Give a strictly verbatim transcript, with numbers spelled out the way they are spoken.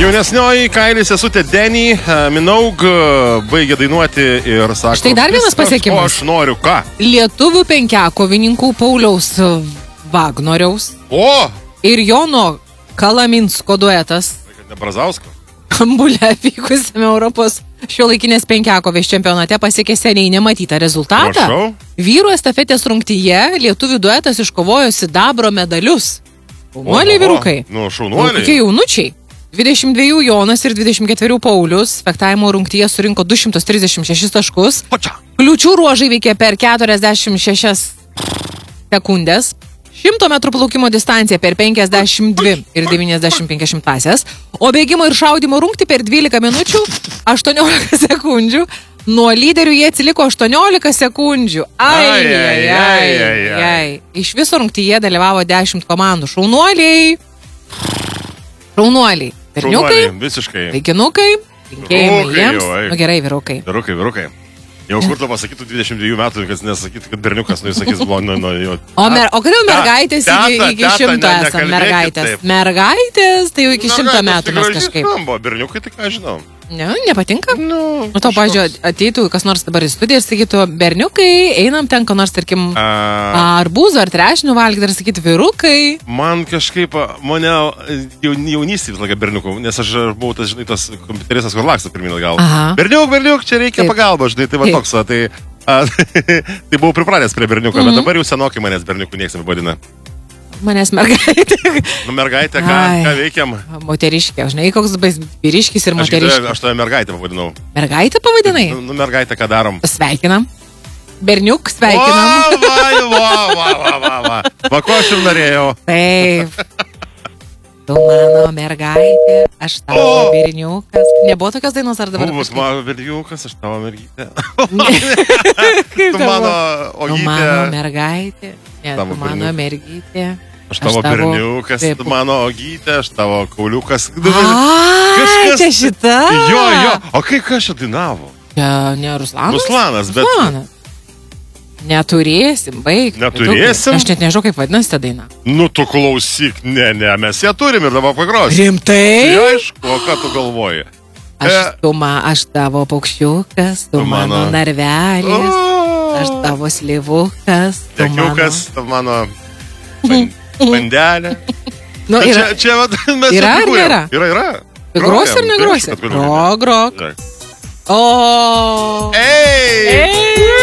Jaunesnioji Kailis sesutė Denny Minogue baigė dainuoti ir sako... Štai dar vienas pasiekimas. O aš noriu ką? Lietuvių penkiakovininkų Pauliaus Vagnoriaus O! ir Jono Kalaminsko duetas. Ne Brazausko? Kambule vykusiame Europos šiuolaikinės penkiakovės čempionate pasiekė seniai nematytą rezultatą. Prašau. Vyrų estafetės rungtyje lietuvių duetas iškovojo sidabro medalius. Šaunuoliai vyrukai. Nu, šaunuoliai. Kokie jaunučiai. dvidešimt dviejų Jonas ir dvidešimt ketverių Paulius fechtavimo rungtyje surinko du šimtus trisdešimt šešis taškus. Pačia. Kliūčių ruožai veikė per keturiasdešimt šešias sekundės. šimto metrų plaukimo distancija per penkiasdešimt dvi ir devyniasdešimt penkias šimtasias. O bėgimo ir šaudimo rungtį per dvylika minučių aštuoniolika sekundžių. Nuo lyderių jie atsiliko aštuoniolika sekundžių. Ai, ai, ai, ai, ai, ai. Iš viso rungtyje dalyvavo dešimt komandų. Šaunuoliai. Šaunuoliai. Berniukai. Visiškai. Vaikinukai. Linkėjimai jiems. Jau, Nu gerai, vyrukai. Vyrukai, vyrukai. Jau kur to pasakytų dvidešimt dviejų metų, kad nesakytų, kad berniukas, nu jis sakys, buvo, nu, nu, jau. O, mer, o kodėl mergaitės teta, iki, iki teta, šimto ne, esam? nekalbėkit Mergaitės. taip. Mergaitės, tai jau iki šimto metų mes kažkaip. Skamba, berniukai, tai ką žinau. Ne, nepatinka? Nu, O to, pavyzdžiui, ateitų kas nors dabar į studiją ir sakytų, berniukai, einam ten, ką nors, tarkim, A, arbūzų ar trešnių valgyti, ir sakytų, vyrukai. man kažkaip, mane jaun- jaunystė visą laiką berniukų, nes aš buvau tas, žinai, tas kompiuteristas, kur laksto pirmin gal. Aha. Berniuk, berniuk, čia reikia Taip. pagalba, žinai, tai va Taip. toks, va, tai, a, tai buvau pripratęs prie berniuko, bet dabar jau senokai manęs berniukų nieks nevadina. Manęs mergaitė. Nu, mergaitė, ką, Ai. ką veikiam? Moteriškė, žinai, koks bais vyriškis ir Aš, gi tave- moteriškė. aš tave mergaitę pavadinau. Mergaitė pavadinai? Nu, nu, mergaitė, ką darom? Sveikinam. Berniuk, O, sveikinam. va, va, va, va, va, va. Va, ko aš ir norėjau. Taip. Tu mano mergaitė, aš tavo O! berniukas. Nebuvo tokios dainos ar dabar? Buvus kažkaip? mano berniukas, aš tavo mergytė. Kaip Tu tavo? mano Tu mano ogytė. mergaitė. Ne, Tavo tu mano berniuk. mergytė. Aš tavo Aš tavo- berniukas, taip. tu mano ogytė, aš tavo kauliukas. A, Kažkas- čia šita. Jo, jo. O kaip kas čia dainavo? Ne, ne, Ruslanas. Ruslanas, bet- Ruslanas. Neturėsim, baig. Neturėsim? Aš net nežinau, kaip vadinasi ta daina. Nu, tu klausyk, ne, ne, mes ją turim ir dabar pagrosim. Rimtai? Tai aišku, o ką tu galvoji? Aš, E. tu ma, aš tavo paukščiukas, tu Tu mano mano- narvelis, aš O, tavo slivukas, tu Tekiukas, tu mano ban- bandelė. Nu, Bet yra, Čia, čia vat, mes Yra ar sukūrėm. nėra? Yra, yra. grosi ar Grojam, negrosi? tai aišku, kad grojam. Grok, grok. Gerai. O. Ei! Ei!